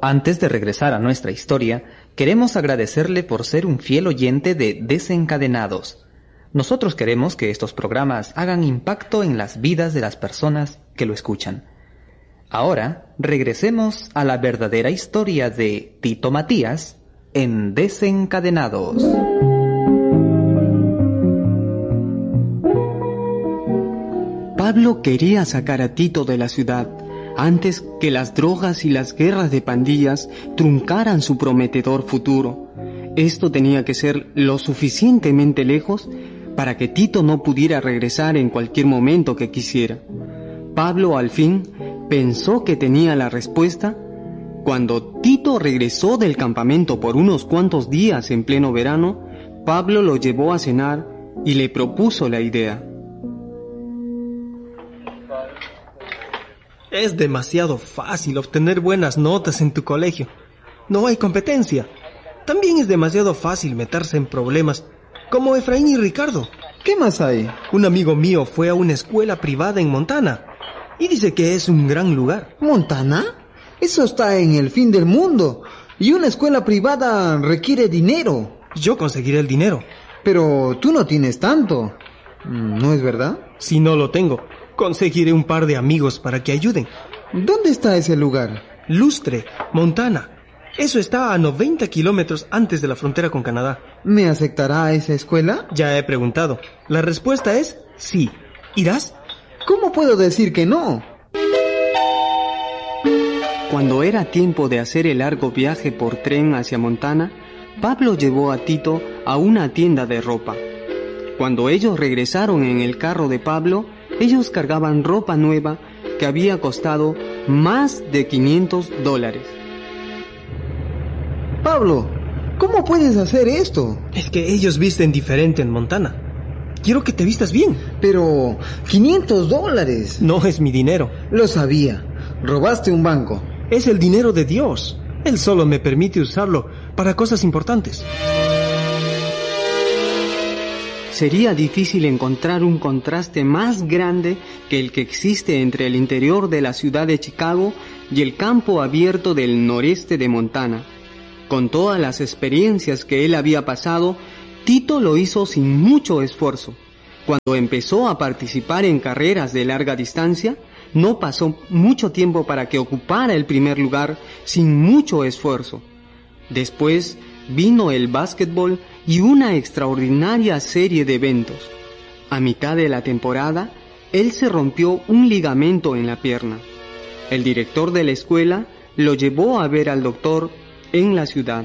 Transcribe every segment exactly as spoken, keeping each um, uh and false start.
Antes de regresar a nuestra historia, queremos agradecerle por ser un fiel oyente de Desencadenados. Nosotros queremos que estos programas hagan impacto en las vidas de las personas que lo escuchan. Ahora, regresemos a la verdadera historia de Tito Matías en Desencadenados. Pablo quería sacar a Tito de la ciudad antes que las drogas y las guerras de pandillas truncaran su prometedor futuro. Esto tenía que ser lo suficientemente lejos para que Tito no pudiera regresar en cualquier momento que quisiera. Pablo al fin pensó que tenía la respuesta cuando Tito regresó del campamento por unos cuantos días en pleno verano. Pablo lo llevó a cenar y le propuso la idea. Es demasiado fácil obtener buenas notas en tu colegio. No hay competencia. También es demasiado fácil meterse en problemas, como Efraín y Ricardo. ¿Qué más hay? Un amigo mío fue a una escuela privada en Montana y dice que es un gran lugar. ¿Montana? Eso está en el fin del mundo. Y una escuela privada requiere dinero. Yo conseguiré el dinero. Pero tú no tienes tanto. ¿No es verdad? Si no lo tengo, conseguiré un par de amigos para que ayuden. ¿Dónde está ese lugar? Lustre, Montana. Eso está a noventa kilómetros antes de la frontera con Canadá. ¿Me aceptará esa escuela? Ya he preguntado. La respuesta es sí. ¿Irás? ¿Cómo puedo decir que no? Cuando era tiempo de hacer el largo viaje por tren hacia Montana, Pablo llevó a Tito a una tienda de ropa. Cuando ellos regresaron en el carro de Pablo, ellos cargaban ropa nueva que había costado más de quinientos dólares. Pablo, ¿cómo puedes hacer esto? Es que ellos visten diferente en Montana. Quiero que te vistas bien. Pero, quinientos dólares. No es mi dinero. Lo sabía. Robaste un banco. Es el dinero de Dios. Él solo me permite usarlo para cosas importantes. Sería difícil encontrar un contraste más grande que el que existe entre el interior de la ciudad de Chicago y el campo abierto del noreste de Montana. Con todas las experiencias que él había pasado, Tito lo hizo sin mucho esfuerzo. Cuando empezó a participar en carreras de larga distancia, no pasó mucho tiempo para que ocupara el primer lugar sin mucho esfuerzo. Después vino el básquetbol y una extraordinaria serie de eventos. A mitad de la temporada, él se rompió un ligamento en la pierna. El director de la escuela lo llevó a ver al doctor en la ciudad.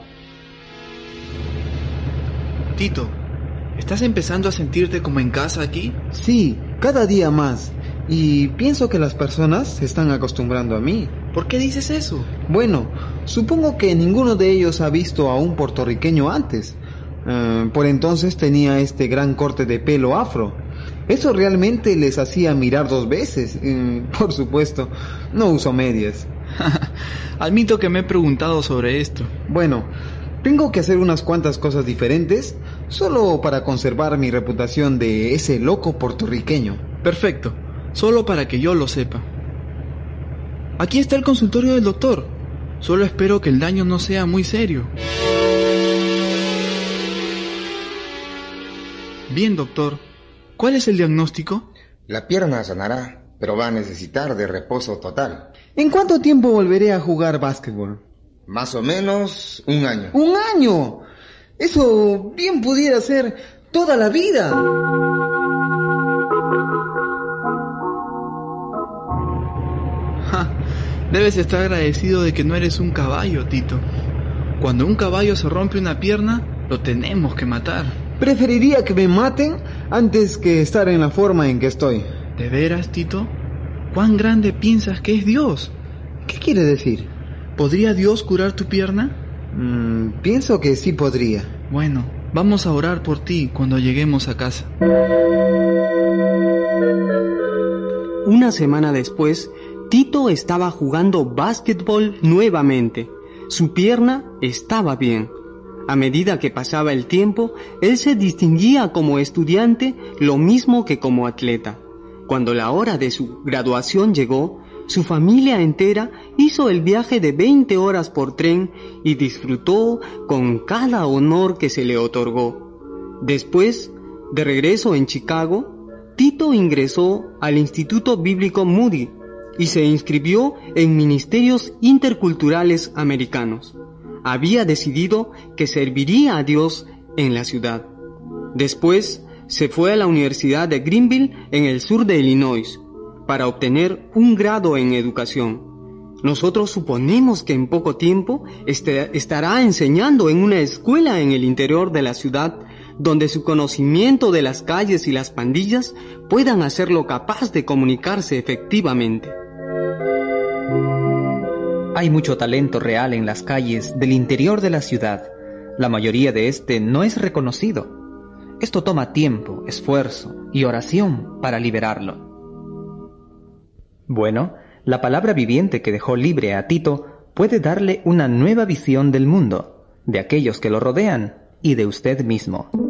Tito, ¿estás empezando a sentirte como en casa aquí? Sí, cada día más. Y pienso que las personas se están acostumbrando a mí. ¿Por qué dices eso? Bueno, supongo que ninguno de ellos ha visto a un puertorriqueño antes. Uh, por entonces tenía este gran corte de pelo afro. Eso realmente les hacía mirar dos veces. Uh, por supuesto, no uso medias. Admito que me he preguntado sobre esto. Bueno, tengo que hacer unas cuantas cosas diferentes solo para conservar mi reputación de ese loco puertorriqueño. Perfecto, solo para que yo lo sepa. Aquí está el consultorio del doctor. Solo espero que el daño no sea muy serio. Bien, doctor. ¿Cuál es el diagnóstico? La pierna sanará, pero va a necesitar de reposo total. ¿En cuánto tiempo volveré a jugar básquetbol? Más o menos un año. ¡Un año! Eso bien pudiera ser toda la vida. Ja, debes estar agradecido de que no eres un caballo, Tito. Cuando un caballo se rompe una pierna, lo tenemos que matar. Preferiría que me maten antes que estar en la forma en que estoy. ¿De veras, Tito? ¿Cuán grande piensas que es Dios? ¿Qué quiere decir? ¿Podría Dios curar tu pierna? Mm, pienso que sí podría. Bueno, vamos a orar por ti cuando lleguemos a casa. Una semana después, Tito estaba jugando básquetbol nuevamente. Su pierna estaba bien. A medida que pasaba el tiempo, él se distinguía como estudiante lo mismo que como atleta. Cuando la hora de su graduación llegó, Su familia entera hizo el viaje de veinte horas por tren y disfrutó con cada honor que se le otorgó. Después, de regreso en Chicago, Tito ingresó al Instituto Bíblico Moody y se inscribió en Ministerios Interculturales Americanos. Había decidido que serviría a Dios en la ciudad. Después, se fue a la Universidad de Greenville en el sur de Illinois para obtener un grado en educación. Nosotros suponemos que en poco tiempo este, estará enseñando en una escuela en el interior de la ciudad, donde su conocimiento de las calles y las pandillas puedan hacerlo capaz de comunicarse efectivamente. Hay mucho talento real en las calles del interior de la ciudad. La mayoría de este no es reconocido. Esto toma tiempo, esfuerzo y oración para liberarlo. Bueno, la palabra viviente que dejó libre a Tito puede darle una nueva visión del mundo, de aquellos que lo rodean y de usted mismo.